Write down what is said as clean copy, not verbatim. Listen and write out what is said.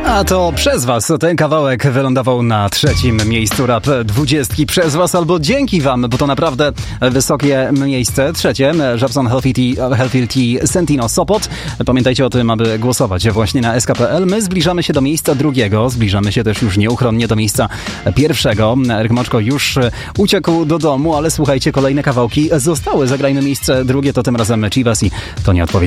A to przez was ten kawałek wylądował na 3. miejscu Rap 20 przez was albo dzięki wam, bo to naprawdę wysokie miejsce. 3. Żabson Healthy Tea Sentino Sopot. Pamiętajcie o tym, aby głosować właśnie na SK.pl. My zbliżamy się do miejsca 2. Zbliżamy się też już nieuchronnie do miejsca 1. Eryk Moczko już uciekł do domu, ale słuchajcie, kolejne kawałki zostały. Zagrajmy miejsce 2, to tym razem Chivas i to nie odpowiedź.